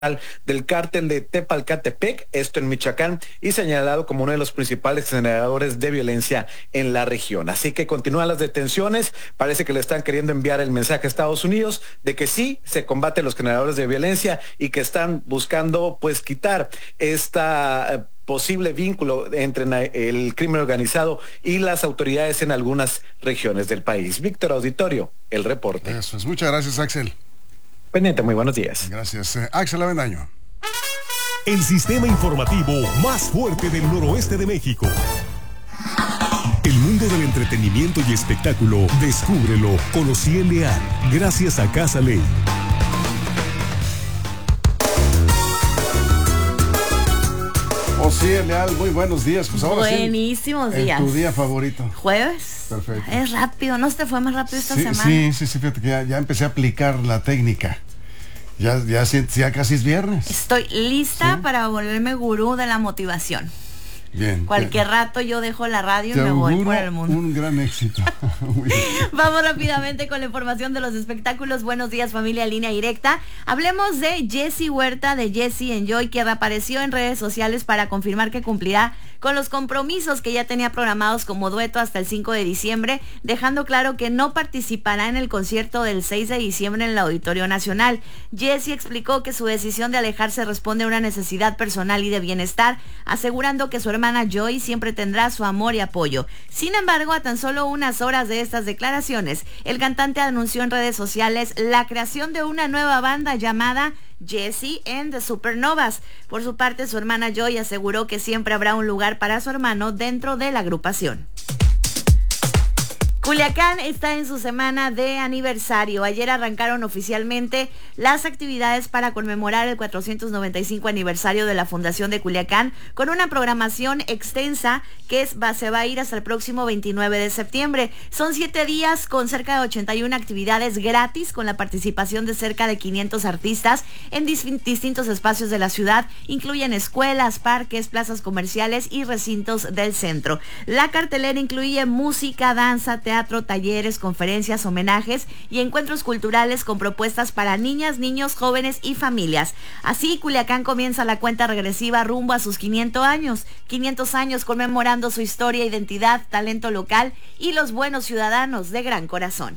del cártel de Tepalcatepec, esto en Michoacán, y señalado como uno de los principales generadores de violencia en la región. Así que continúan las detenciones, parece que le están queriendo enviar el mensaje a Estados Unidos de que sí se combate los generadores de violencia y que están buscando pues quitar esta posible vínculo entre el crimen organizado y las autoridades en algunas regiones del país. Víctor Auditorio, el reporte. Eso es. Muchas gracias, Axel. Pendiente, muy buenos días. Gracias. Axel Avendaño. El sistema informativo más fuerte del noroeste de México. El mundo del entretenimiento y espectáculo, descúbrelo con Ociel Leal, gracias a Casa Ley. Ociel Leal, muy buenos días. Pues ahora buenísimos días. ¿Tu día favorito? ¿Jueves? Perfecto. Es rápido, ¿no te fue más rápido esta semana? Sí, fíjate que ya empecé a aplicar la técnica. Ya casi es viernes. Estoy lista para volverme gurú de la motivación. Bien. Cualquier rato yo dejo la radio y me voy por el mundo. Un gran éxito. Vamos rápidamente con la información de los espectáculos. Buenos días, familia Línea Directa. Hablemos de Jessie Huerta de Jessie Enjoy, que reapareció en redes sociales para confirmar que cumplirá con los compromisos que ya tenía programados como dueto hasta el 5 de diciembre, dejando claro que no participará en el concierto del 6 de diciembre en el Auditorio Nacional. Jessie explicó que su decisión de alejarse responde a una necesidad personal y de bienestar, asegurando que su hermana Joy siempre tendrá su amor y apoyo. Sin embargo, a tan solo unas horas de estas declaraciones, el cantante anunció en redes sociales la creación de una nueva banda llamada Jessie and the Supernovas. Por su parte, su hermana Joy aseguró que siempre habrá un lugar para su hermano dentro de la agrupación. Culiacán está en su semana de aniversario. Ayer arrancaron oficialmente las actividades para conmemorar el 495 aniversario de la Fundación de Culiacán, con una programación extensa que se va a ir hasta el próximo 29 de septiembre. Son 7 días con cerca de 81 actividades gratis, con la participación de cerca de 500 artistas en distintos espacios de la ciudad. Incluyen escuelas, parques, plazas comerciales y recintos del centro. La cartelera incluye música, danza, teatro, talleres, conferencias, homenajes y encuentros culturales con propuestas para niñas, niños, jóvenes y familias. Así, Culiacán comienza la cuenta regresiva rumbo a sus 500 años. 500 años conmemorando su historia, identidad, talento local y los buenos ciudadanos de gran corazón.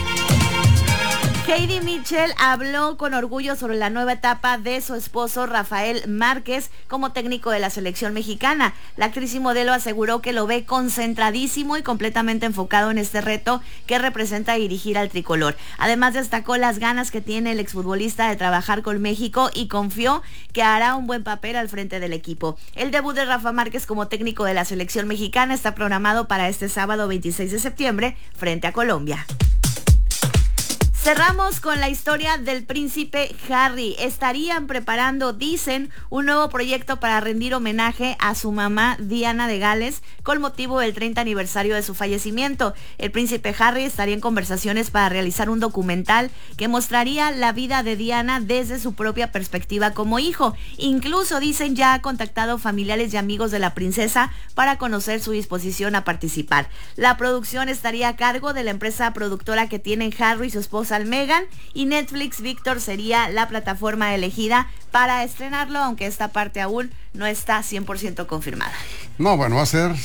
Heidi Mitchell habló con orgullo sobre la nueva etapa de su esposo Rafael Márquez como técnico de la selección mexicana. La actriz y modelo aseguró que lo ve concentradísimo y completamente enfocado en este reto que representa dirigir al tricolor. Además, destacó las ganas que tiene el exfutbolista de trabajar con México y confió que hará un buen papel al frente del equipo. El debut de Rafa Márquez como técnico de la selección mexicana está programado para este sábado 26 de septiembre frente a Colombia. Cerramos con la historia del príncipe Harry. Estarían preparando, dicen, un nuevo proyecto para rendir homenaje a su mamá Diana de Gales con motivo del 30 aniversario de su fallecimiento. El príncipe Harry estaría en conversaciones para realizar un documental que mostraría la vida de Diana desde su propia perspectiva como hijo. Incluso, dicen, ya ha contactado familiares y amigos de la princesa para conocer su disposición a participar. La producción estaría a cargo de la empresa productora que tienen Harry y su esposa Meghan, y Netflix, Víctor, sería la plataforma elegida para estrenarlo, aunque esta parte aún no está 100% confirmada. No, bueno, va a ser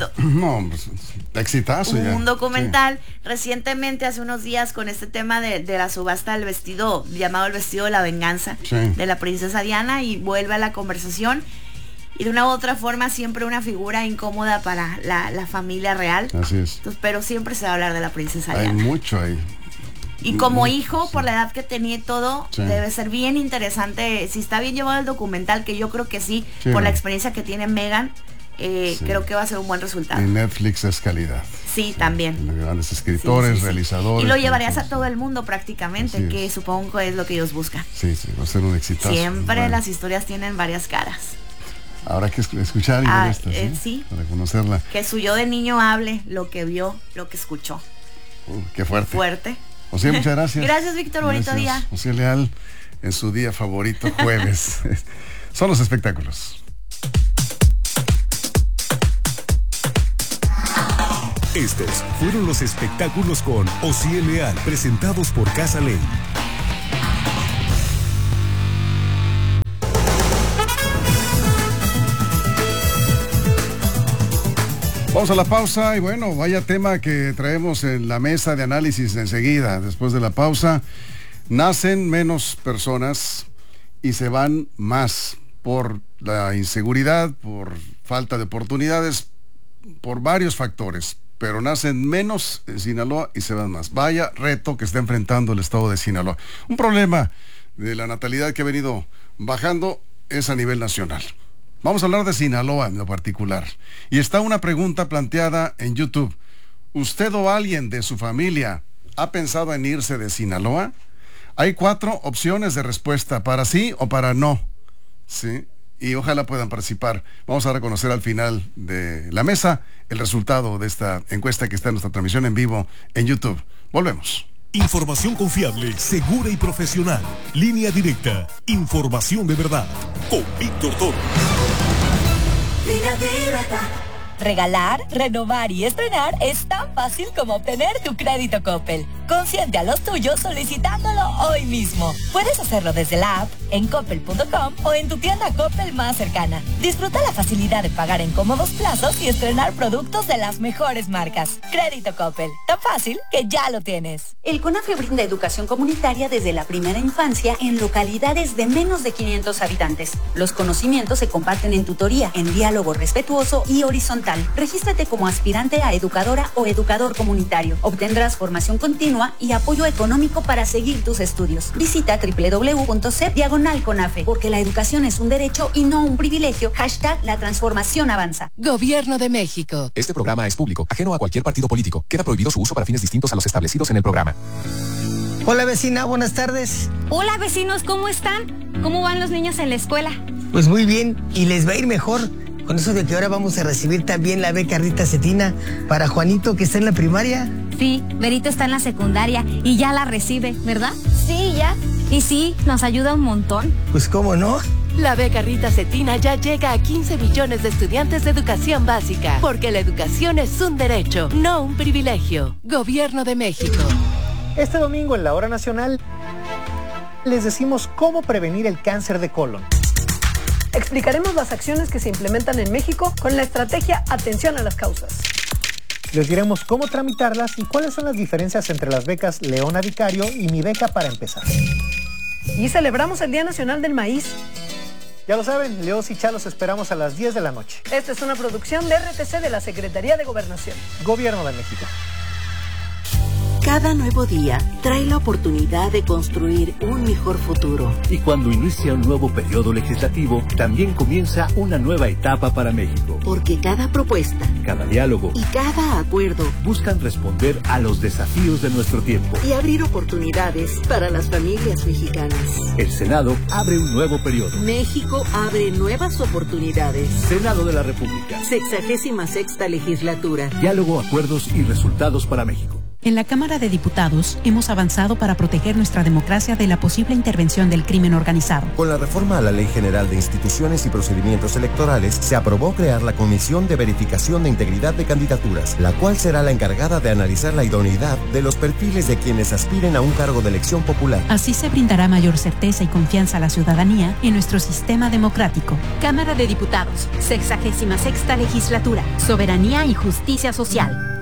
exitazo ya. Un documental. Sí. Recientemente, hace unos días, con este tema de la subasta del vestido, llamado el vestido de la venganza, sí, de la princesa Diana, y vuelve a la conversación. Y de una u otra forma siempre una figura incómoda para la familia real. Así es. Entonces, pero siempre se va a hablar de la princesa Diana. Hay mucho ahí. Y como hijo, por la edad que tenía y todo, sí, debe ser bien interesante. Si está bien llevado el documental, que yo creo que sí, por la experiencia que tiene Meghan, sí, creo que va a ser un buen resultado. Y Netflix es calidad. Sí, también. Grandes escritores, realizadores. Y lo llevarías a todo el mundo prácticamente, que supongo que es lo que ellos buscan. Sí, va a ser un exitazo. Siempre las historias tienen varias caras. Habrá que escuchar y ver esta, ¿sí? Para conocerla. Que su yo de niño hable lo que vio, lo que escuchó. Qué fuerte. Fuerte. Ociel, muchas gracias. Gracias, Víctor, bonito día. Ociel Leal en su día favorito, jueves. Son los espectáculos. Estos fueron los espectáculos con Ociel Leal, presentados por Casa Ley. Vamos a la pausa y bueno, vaya tema que traemos en la mesa de análisis enseguida. Después de la pausa, nacen menos personas y se van más por la inseguridad, por falta de oportunidades, por varios factores. Pero nacen menos en Sinaloa y se van más. Vaya reto que está enfrentando el estado de Sinaloa. Un problema de la natalidad que ha venido bajando es a nivel nacional. Vamos a hablar de Sinaloa en lo particular. Y está una pregunta planteada en YouTube. ¿Usted o alguien de su familia ha pensado en irse de Sinaloa? Hay 4 opciones de respuesta, para sí o para no. ¿Sí? Y ojalá puedan participar. Vamos a reconocer al final de la mesa el resultado de esta encuesta que está en nuestra transmisión en vivo en YouTube. Volvemos. Información confiable, segura y profesional. Línea directa. Información de verdad. Con Víctor Toro. Regalar, renovar y estrenar es tan fácil como obtener tu crédito Coppel. Consiente a los tuyos solicitándolo hoy mismo. Puedes hacerlo desde la app, en coppel.com o en tu tienda Coppel más cercana. Disfruta la facilidad de pagar en cómodos plazos y estrenar productos de las mejores marcas. Crédito Coppel, tan fácil que ya lo tienes. El CONAFE brinda educación comunitaria desde la primera infancia en localidades de menos de 500 habitantes. Los conocimientos se comparten en tutoría, en diálogo respetuoso y horizontal. Regístrate como aspirante a educadora o educador comunitario. Obtendrás formación continua y apoyo económico para seguir tus estudios. Visita www.cep/CONAFE, porque la educación es un derecho y no un privilegio. #La transformación avanza. Gobierno de México. Este programa es público, ajeno a cualquier partido político. Queda prohibido su uso para fines distintos a los establecidos en el programa. Hola vecina, buenas tardes. Hola vecinos, ¿cómo están? ¿Cómo van los niños en la escuela? Pues muy bien, y les va a ir mejor. Con eso de que ahora vamos a recibir también la beca Rita Cetina para Juanito, que está en la primaria. Sí, Berito está en la secundaria y ya la recibe, ¿verdad? Sí, ya. Y sí, nos ayuda un montón. Pues cómo no. La beca Rita Cetina ya llega a 15 millones de estudiantes de educación básica, porque la educación es un derecho, no un privilegio. Gobierno de México. Este domingo en la Hora Nacional les decimos cómo prevenir el cáncer de colon. Explicaremos las acciones que se implementan en México con la estrategia Atención a las Causas. Les diremos cómo tramitarlas y cuáles son las diferencias entre las becas Leona Vicario y Mi Beca para Empezar. Y celebramos el Día Nacional del Maíz. Ya lo saben, Leos y Chalos esperamos a las 10 de la noche. Esta es una producción de RTC de la Secretaría de Gobernación. Gobierno de México. Cada nuevo día trae la oportunidad de construir un mejor futuro. Y cuando inicia un nuevo periodo legislativo, también comienza una nueva etapa para México. Porque cada propuesta, cada diálogo y cada acuerdo buscan responder a los desafíos de nuestro tiempo y abrir oportunidades para las familias mexicanas. El Senado abre un nuevo periodo. México abre nuevas oportunidades. Senado de la República. 66ª legislatura. Diálogo, acuerdos y resultados para México. En la Cámara de Diputados hemos avanzado para proteger nuestra democracia de la posible intervención del crimen organizado. Con la reforma a la Ley General de Instituciones y Procedimientos Electorales, se aprobó crear la Comisión de Verificación de Integridad de Candidaturas, la cual será la encargada de analizar la idoneidad de los perfiles de quienes aspiren a un cargo de elección popular. Así se brindará mayor certeza y confianza a la ciudadanía en nuestro sistema democrático. Cámara de Diputados, 66ª Legislatura, Soberanía y Justicia Social.